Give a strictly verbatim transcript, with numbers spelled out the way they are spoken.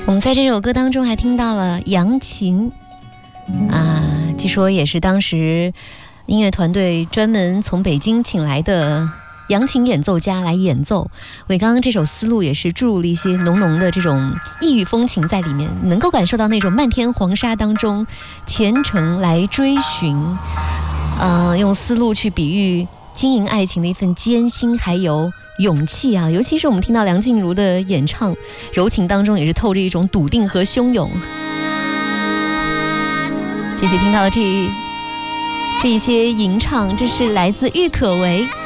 我们在这首歌当中还听到了扬琴啊，据说也是当时音乐团队专门从北京请来的扬琴演奏家来演奏，为刚刚这首思路也是注入了一些浓浓的这种异域风情在里面，能够感受到那种漫天黄沙当中虔诚来追寻，呃，用思路去比喻经营爱情的一份艰辛还有勇气啊，尤其是我们听到梁静茹的演唱，柔情当中也是透着一种笃定和汹涌。继续听到这这一些吟唱，这是来自郁可唯